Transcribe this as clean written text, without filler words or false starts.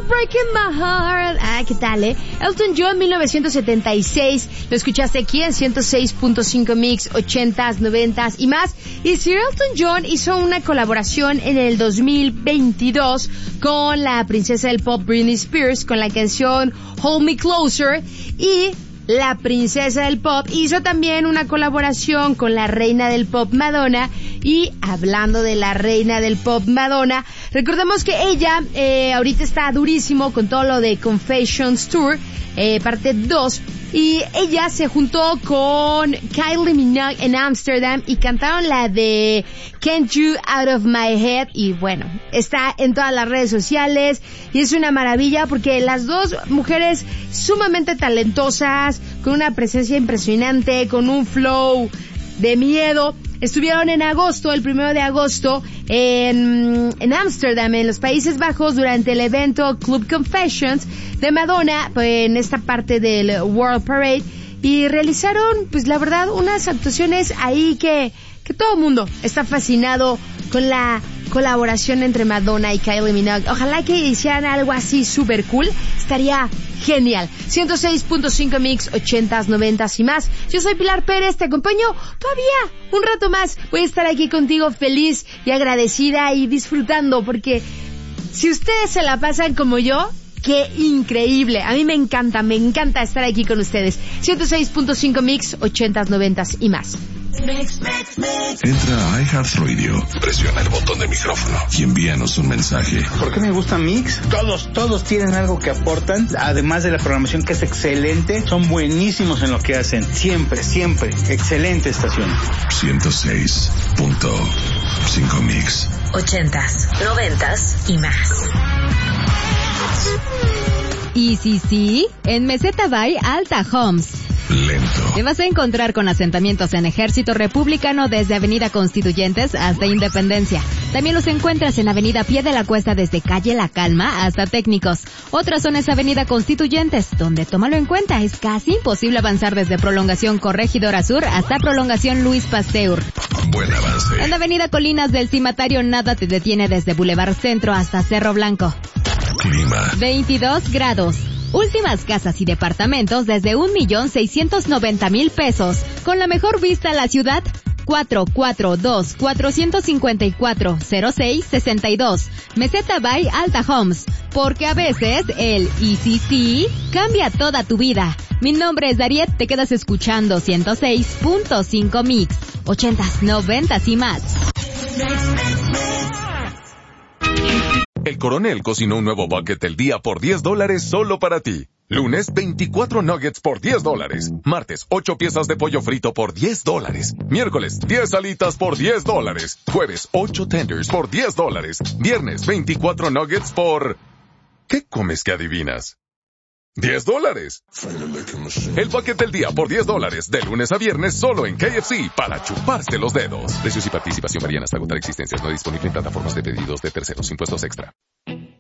Breaking My Heart. Ah, ¿qué tal, Elton John, 1976. Lo escuchaste aquí en 106.5 Mix, 80s, 90s y más. Y Sir Elton John hizo una colaboración en el 2022 con la princesa del pop Britney Spears con la canción Hold Me Closer, y la princesa del pop hizo también una colaboración con la reina del pop Madonna. Y hablando de la reina del pop Madonna, recordemos que ella ahorita está durísimo con todo lo de Confessions Tour, parte 2, y ella se juntó con Kylie Minogue en Amsterdam y cantaron la de Can't You Out of My Head, y bueno, está en todas las redes sociales y es una maravilla porque las dos mujeres sumamente talentosas, con una presencia impresionante, con un flow de miedo, estuvieron en agosto, el 1 de agosto, en Amsterdam, en los Países Bajos, durante el evento Club Confessions de Madonna, en esta parte del World Parade, y realizaron, pues la verdad, unas actuaciones ahí que todo el mundo está fascinado con la colaboración entre Madonna y Kylie Minogue. Ojalá que hicieran algo así super cool, estaría genial. 106.5 Mix, 80s, 90s y más. Yo soy Pilar Pérez, te acompaño todavía un rato más. Voy a estar aquí contigo feliz y agradecida y disfrutando, porque si ustedes se la pasan como yo, ¡qué increíble! A mí me encanta estar aquí con ustedes. 106.5 Mix, 80s, 90s y más. Entra a iHeartRadio, presiona el botón de micrófono y envíanos un mensaje. ¿Por qué me gusta Mix? Todos tienen algo que aportan, además de la programación que es excelente, son buenísimos en lo que hacen. Siempre, excelente estación. 106.5 Mix. 80s, 90s y más. Y sí, en Meseta Bay Alta Homes. Lento. Te vas a encontrar con asentamientos en Ejército Republicano desde Avenida Constituyentes hasta Independencia. También los encuentras en Avenida Pie de la Cuesta desde Calle La Calma hasta Técnicos. Otra zona es Avenida Constituyentes, donde tómalo en cuenta, es casi imposible avanzar desde Prolongación Corregidora Sur hasta Prolongación Luis Pasteur. Buen avance. En Avenida Colinas del Cimatario nada te detiene desde Boulevard Centro hasta Cerro Blanco. Clima. 22 grados. Últimas casas y departamentos desde 1,690,000 pesos. Con la mejor vista a la ciudad, 442-454-0662. Meseta Bay Alta Homes. Porque a veces el sí cambia toda tu vida. Mi nombre es Dariet, te quedas escuchando 106.5 Mix. 80s, 90s y más. El Coronel cocinó un nuevo bucket del día por $10 solo para ti. Lunes, 24 nuggets por $10. Martes, 8 piezas de pollo frito por $10. Miércoles, 10 alitas por $10. Jueves, 8 tenders por $10. Viernes, 24 nuggets por... ¿Qué comes que adivinas? $10. El bucket del día por $10, de lunes a viernes solo en KFC, para chuparse los dedos. Precios y participación varían hasta agotar existencias. No disponible en plataformas de pedidos de terceros. Impuestos extra.